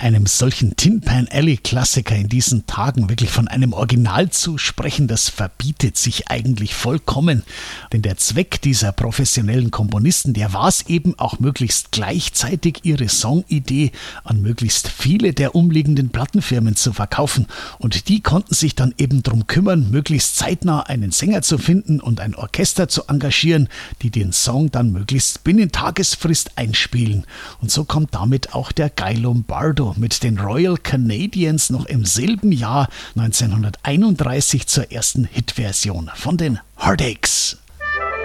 einem solchen Tin Pan Alley Klassiker in diesen Tagen wirklich von einem Original zu sprechen, das verbietet sich eigentlich vollkommen. Denn der Zweck dieser professionellen Komponisten, der war es eben auch möglichst gleichzeitig ihre Songidee an möglichst viele der umliegenden Plattenfirmen zu verkaufen. Und die konnten sich dann eben drum kümmern, möglichst zeitnah einen Sänger zu finden und ein Orchester zu engagieren, die den Song dann möglichst binnen Tagesfrist einspielen. Und so kommt damit auch der Guy Lombardo mit den Royal Canadians noch im selben Jahr 1931 zur ersten Hitversion von den Heartaches.